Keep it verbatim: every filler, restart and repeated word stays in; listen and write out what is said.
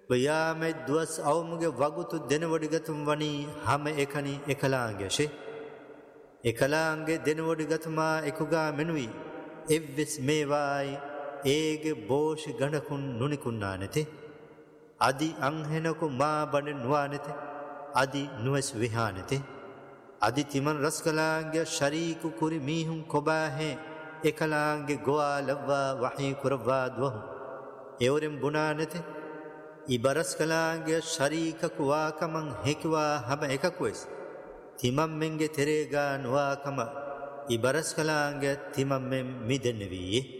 වයාමෙ දුවස් අවමුගේ වගුතු දෙනවඩිගතුම් වනී හම එකනි එකලාංගයශේ එකලාංගේ දෙනවඩිගතුමා එකුගා මෙනුයි එව්වෙස් මේවායි ඒගේ බෝෂි ගණකුන් නුනිකුන්නා නැති අදි අංහෙනකු මා බඩ නුවා නැති අදි නුවස් විහා නැති අදි තිමන් රස්කලාංගේ ශරීකු කුරි මීහුන් කොබාහේ එකලාංගේ ගොවා ලව්වා වහී කුරවා දුවහු එවරෙන් බුණා නැති ඉබරස්කලාංගේ ශරීකකු වාකමං හෙකිවා හම එකකුවෙස් තිමම්මෙන්ගේ තෙරේගා නුවාකම ඉබරස්කලාංගේ තිමම්මෙන් මිදෙන්නවී